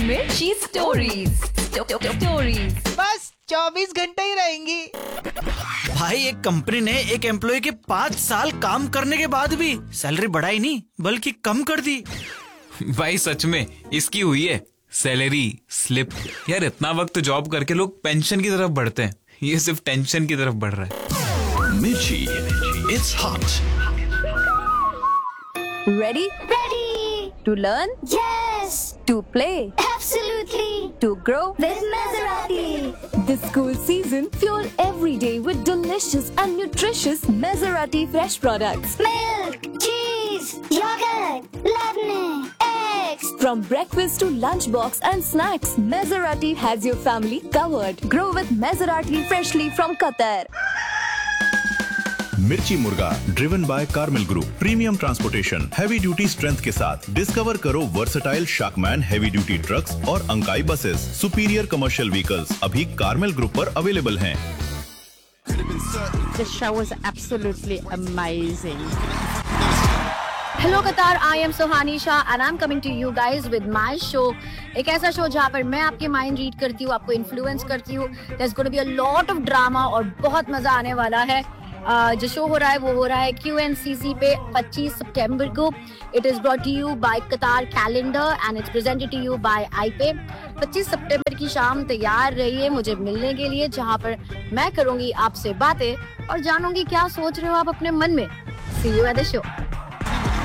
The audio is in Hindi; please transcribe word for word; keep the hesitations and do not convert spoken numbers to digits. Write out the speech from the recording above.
में शी स्टोरीज स्टोरीज बस चौबीस घंटे ही रहेंगी। भाई एक कंपनी ने एक एम्प्लॉय के पाँच साल काम करने के बाद भी सैलरी बढ़ाई नहीं बल्कि कम कर दी। भाई सच में इसकी हुई है सैलरी स्लिप। यार इतना वक्त जॉब करके लोग पेंशन की तरफ बढ़ते हैं, ये सिर्फ टेंशन की तरफ बढ़ रहा है। मिर्ची, it's hot. Ready? Ready! To learn? Yes! To play? Absolutely! To grow? With Maserati! This school season, fuel every day with delicious and nutritious Maserati fresh products. Milk, cheese, yogurt, labne, eggs. From breakfast to lunchbox and snacks, Maserati has your family covered. Grow with Maserati freshly from Qatar. मिर्ची मुर्गा driven by Carmel group, premium transportation, heavy duty strength के साथ डिस्कवर करो वर्सेटाइल शाकमैन हैवी ड्यूटी ट्रक्स और Ankai buses. Superior commercial vehicles अभी कार्मेल ग्रुप पर अवेलेबल हैं। The show was absolutely amazing. Hello Qatar, I am Sohani Shah and I'm coming to you guys with my show. एक ऐसा शो जहाँ पर मैं आपके माइंड रीड करती हूँ, आपको इन्फ्लुएंस करती हूँ। There's going to be a lot of drama और बहुत मजा आने वाला है। Uh, जो शो हो रहा है वो हो रहा है क्यू एन सी सी पे पच्चीस सितंबर को। It is brought to you bye कतार calendar and it's presented to you bye आईपे। पच्चीस सितंबर की शाम तैयार रहिए मुझे मिलने के लिए, जहां पर मैं करूंगी आपसे बातें और जानूंगी क्या सोच रहे हो आप अपने मन में। सी यू एट द शो।